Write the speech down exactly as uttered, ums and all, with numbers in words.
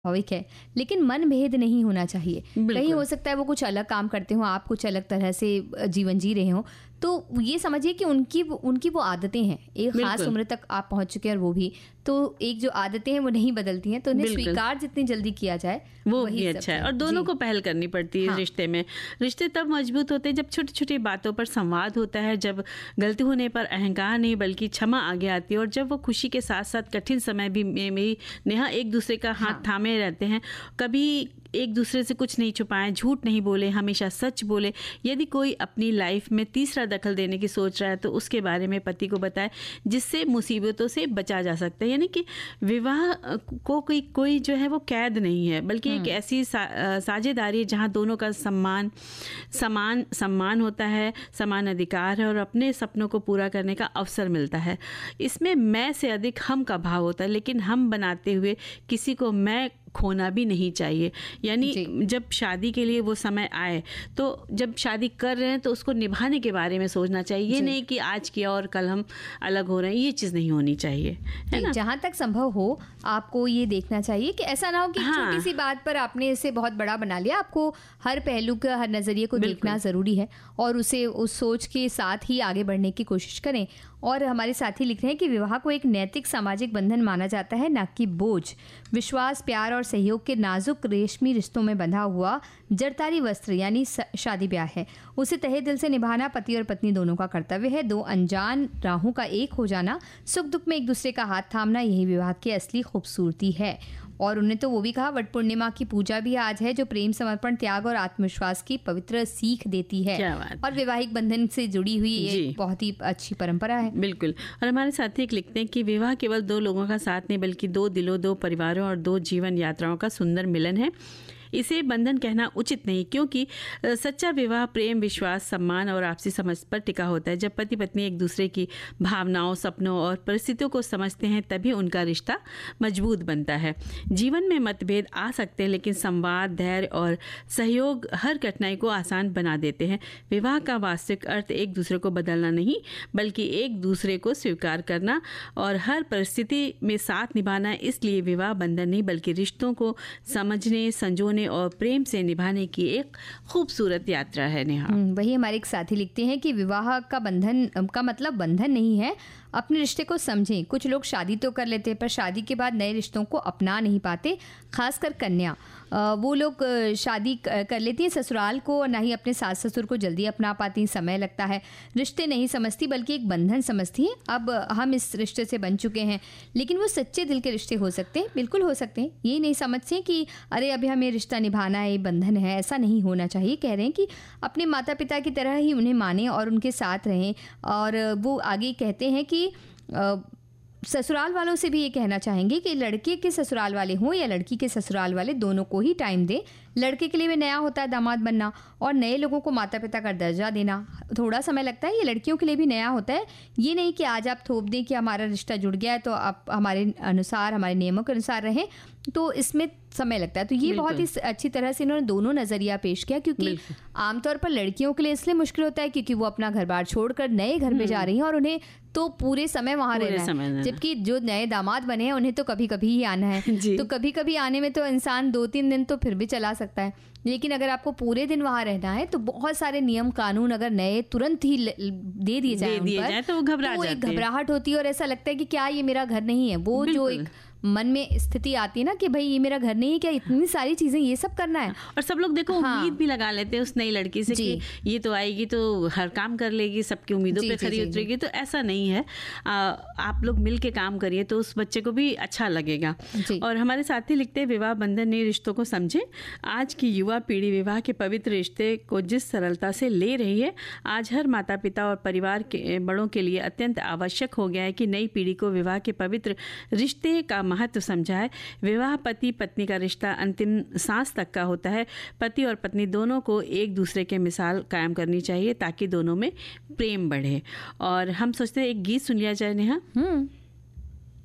स्वाभाविक है, लेकिन मन भेद नहीं होना चाहिए। कहीं बिल्कुल। हो सकता है वो कुछ अलग काम करते हो, आप कुछ अलग तरह से जीवन जी रहे हो, तो ये समझिए कि उनकी वो- उनकी वो आदतें हैं, एक खास बिल्कुल। उम्र तक आप पहुंच चुके हैं और वो भी, तो एक जो आदतें हैं वो नहीं बदलती हैं, तो उन्हें बिल्कुल। स्वीकार जितनी जल्दी किया जाए वो वही भी सबसे- अच्छा है, और दोनों जी। को पहल करनी पड़ती है हाँ। रिश्ते में। रिश्ते तब मजबूत होते हैं जब छोटी छोटी बातों पर संवाद होता है, जब गलती होने पर अहंकार नहीं बल्कि क्षमा आगे आती है, और जब वो खुशी के साथ साथ कठिन समय भी में भी नेहा एक दूसरे का हाथ हाँ। थामे रहते हैं। कभी एक दूसरे से कुछ नहीं छुपाएं, झूठ नहीं बोले, हमेशा सच बोले। यदि कोई अपनी लाइफ में तीसरा दखल देने की सोच रहा है तो उसके बारे में पति को बताएं, जिससे मुसीबतों से बचा जा सकता है। यानी कि विवाह को कोई कोई जो है वो कैद नहीं है, बल्कि एक ऐसी सा, अ, साझेदारी है जहाँ दोनों का सम्मान समान सम्मान होता है, समान अधिकार है, और अपने सपनों को पूरा करने का अवसर मिलता है। इसमें मैं से अधिक हम का भाव होता है, लेकिन हम बनाते हुए किसी को मैं खोना भी नहीं चाहिए। यानी जी। जब शादी के लिए वो समय आए, तो जब शादी कर रहे हैं तो उसको निभाने के बारे में सोचना चाहिए। ये जी। नहीं कि आज किया और कल हम अलग हो रहे हैं, ये चीज़ नहीं होनी चाहिए, है जी, ना? जहाँ तक संभव हो आपको ये देखना चाहिए कि ऐसा ना हो कि हाँ। छोटी सी बात पर आपने इसे बहुत बड़ा बना लिया। आपको हर पहलू का, हर नजरिए को बिल्कुल। देखना जरूरी है और उसे उस सोच के साथ ही आगे बढ़ने की कोशिश करें। और हमारे साथी लिख रहे हैं कि विवाह को एक नैतिक सामाजिक बंधन माना जाता है, ना कि बोझ। विश्वास, प्यार और सहयोग के नाजुक रेशमी रिश्तों में बंधा हुआ जरतारी वस्त्र यानी स- शादी ब्याह है। उसे तहे दिल से निभाना पति और पत्नी दोनों का कर्तव्य है। दो अनजान राहों का एक हो जाना, सुख दुख में एक दूसरे का हाथ थामना, यही विवाह की असली खूबसूरती है। और उन्हें तो वो भी कहा, वट पूर्णिमा की पूजा भी आज है, जो प्रेम, समर्पण, त्याग और आत्मविश्वास की पवित्र सीख देती है। क्या बात और वैवाहिक बंधन से जुड़ी हुई ये जी। बहुत ही अच्छी परंपरा है। बिल्कुल। और हमारे साथी एक लिखते हैं कि विवाह केवल दो लोगों का साथ नहीं, बल्कि दो दिलों, दो परिवारों और दो जीवन यात्राओं का सुंदर मिलन है। इसे बंधन कहना उचित नहीं, क्योंकि अ, सच्चा विवाह प्रेम, विश्वास, सम्मान और आपसी समझ पर टिका होता है। जब पति पत्नी एक दूसरे की भावनाओं, सपनों और परिस्थितियों को समझते हैं, तभी उनका रिश्ता मजबूत बनता है। जीवन में मतभेद आ सकते हैं, लेकिन संवाद, धैर्य और सहयोग हर कठिनाई को आसान बना देते हैं। विवाह का वास्तविक अर्थ एक दूसरे को बदलना नहीं, बल्कि एक दूसरे को स्वीकार करना और हर परिस्थिति में साथ निभाना है। इसलिए विवाह बंधन नहीं, बल्कि रिश्तों को समझने, संजोने और प्रेम से निभाने की एक खूबसूरत यात्रा है। नेहा, हम्म, वही हमारे एक साथी लिखते हैं कि विवाह का बंधन का मतलब बंधन नहीं है, अपने रिश्ते को समझें। कुछ लोग शादी तो कर लेते हैं पर शादी के बाद नए रिश्तों को अपना नहीं पाते, खासकर कन्या। अ, वो लोग अ, शादी क- कर लेती हैं ससुराल को, और ना ही अपने सास ससुर को जल्दी अपना पाती, समय लगता है। रिश्ते नहीं समझती बल्कि एक बंधन समझती है। अब हम इस रिश्ते से बन चुके हैं, लेकिन वो सच्चे दिल के रिश्ते हो सकते हैं, बिल्कुल हो सकते हैं। ये नहीं समझते कि अरे अभी हमें रिश्ता निभाना है, ये बंधन है, ऐसा नहीं होना चाहिए। कह रहे हैं कि अपने माता पिता की तरह ही उन्हें माने और उनके साथ रहें। और वो आगे कहते हैं कि अ, ससुराल वालों से भी ये कहना चाहेंगे कि लड़के के ससुराल वाले हों या लड़की के ससुराल वाले, दोनों को ही टाइम दें। लड़के के लिए भी नया होता है दामाद बनना, और नए लोगों को माता पिता का दर्जा देना थोड़ा समय लगता है। ये लड़कियों के लिए भी नया होता है। ये नहीं कि आज आप थोप दें कि हमारा रिश्ता जुड़ गया है तो आप हमारे अनुसार, हमारे नियमों के अनुसार रहें, तो इसमें समय लगता है। तो ये बहुत ही अच्छी तरह से इन्होंने दोनों नजरिया पेश किया, क्योंकि आमतौर पर लड़कियों के लिए इसलिए मुश्किल होता है क्योंकि वो अपना घर बार छोड़कर नए घर में जा रही हैं और उन्हें तो पूरे समय वहां रहना है, जबकि जो नए दामाद बने हैं उन्हें तो कभी कभी ही आना है। तो कभी कभी आने में तो इंसान दो तीन दिन तो फिर भी चला सकता है, लेकिन अगर आपको पूरे दिन वहां रहना है तो बहुत सारे नियम कानून अगर नए तुरंत ही ल- दे दिए जाए उन पर, तो वो घबरा तो एक जाते हैं। घबराहट होती है और ऐसा लगता है कि क्या ये मेरा घर नहीं है। वो जो एक मन में स्थिति आती है ना कि भाई ये मेरा घर नहीं है क्या, इतनी सारी चीजें ये सब करना है। और सब लोग देखो हाँ। उम्मीद भी लगा लेते हैं उस नई लड़की से कि ये तो आएगी तो हर काम कर लेगी, सबकी उम्मीदों पे खरी उतरेगी। तो ऐसा नहीं है। आ, आप लोग मिल के काम करिए तो उस बच्चे को भी अच्छा लगेगा। और हमारे साथी लिखते हैं, विवाह बंधन नए रिश्तों को समझे। आज की युवा पीढ़ी विवाह के पवित्र रिश्ते को जिस सरलता से ले रही है, आज हर माता पिता और परिवार के बड़ों के लिए अत्यंत आवश्यक हो गया है कि नई पीढ़ी को विवाह के पवित्र रिश्ते का महत्व समझाए। विवाह पति पत्नी का रिश्ता अंतिम सांस तक का होता है। पति और पत्नी दोनों को एक दूसरे के मिसाल कायम करनी चाहिए ताकि दोनों में प्रेम बढ़े। और हम सोचते हैं एक गीत सुन लिया जाए नेहा। हम्म